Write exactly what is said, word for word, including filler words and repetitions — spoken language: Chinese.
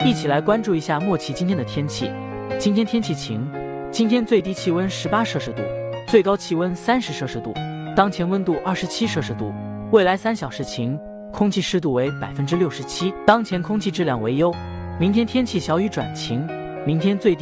一起来关注一下莫奇今天的天气。今天天气晴，今天最低气温十八摄氏度，最高气温三十摄氏度，当前温度二十七摄氏度。未来三小时晴，空气湿度为百分之六十七，当前空气质量为优。明天天气小雨转晴，明天最低